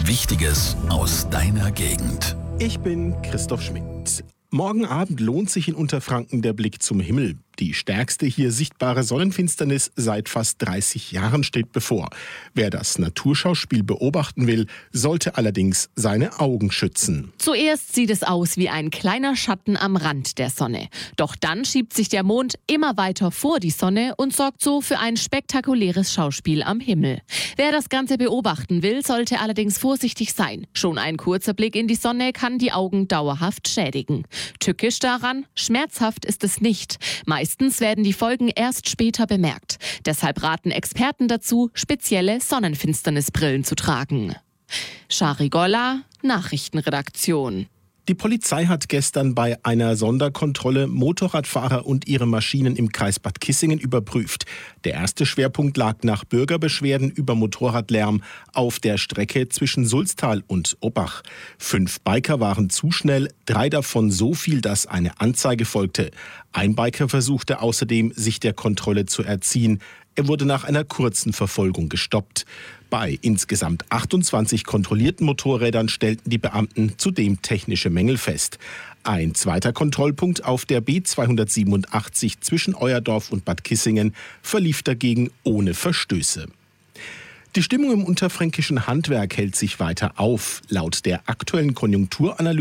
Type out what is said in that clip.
Wichtiges aus deiner Gegend. Ich bin Christoph Schmidt. Morgen Abend lohnt sich in Unterfranken der Blick zum Himmel. Die stärkste hier sichtbare Sonnenfinsternis seit fast 30 Jahren steht bevor. Wer das Naturschauspiel beobachten will, sollte allerdings seine Augen schützen. Zuerst sieht es aus wie ein kleiner Schatten am Rand der Sonne. Doch dann schiebt sich der Mond immer weiter vor die Sonne und sorgt so für ein spektakuläres Schauspiel am Himmel. Wer das Ganze beobachten will, sollte allerdings vorsichtig sein. Schon ein kurzer Blick in die Sonne kann die Augen dauerhaft schädigen. Tückisch daran, schmerzhaft ist es nicht. Meistens werden die Folgen erst später bemerkt. Deshalb raten Experten dazu, spezielle Sonnenfinsternisbrillen zu tragen. Shari Golla, Nachrichtenredaktion. Die Polizei hat gestern bei einer Sonderkontrolle Motorradfahrer und ihre Maschinen im Kreis Bad Kissingen überprüft. Der erste Schwerpunkt lag nach Bürgerbeschwerden über Motorradlärm auf der Strecke zwischen Sulztal und Oppach. 5 Biker waren zu schnell, 3 davon so viel, dass eine Anzeige folgte. Ein Biker versuchte außerdem, sich der Kontrolle zu erziehen. Er wurde nach einer kurzen Verfolgung gestoppt. Bei insgesamt 28 kontrollierten Motorrädern stellten die Beamten zudem technische Mängel fest. Ein zweiter Kontrollpunkt auf der B287 zwischen Euerdorf und Bad Kissingen verlief dagegen ohne Verstöße. Die Stimmung im unterfränkischen Handwerk hält sich weiter auf. Laut der aktuellen Konjunkturanalyse